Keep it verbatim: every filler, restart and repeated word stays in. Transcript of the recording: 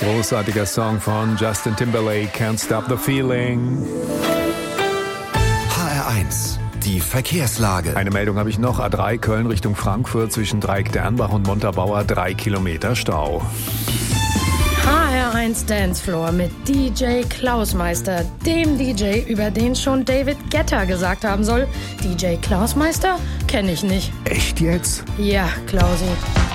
Großartiger Song von Justin Timberlake, Can't Stop the Feeling. H R eins, die Verkehrslage. Eine Meldung habe ich noch. A drei Köln Richtung Frankfurt zwischen Dreieck-Dernbach und Montabaur, drei Kilometer Stau. H R eins Dancefloor mit D J Klausmeister, dem D J, über den schon David Guetta gesagt haben soll. D J Klausmeister? Kenn ich nicht. Echt jetzt? Ja, Klausi.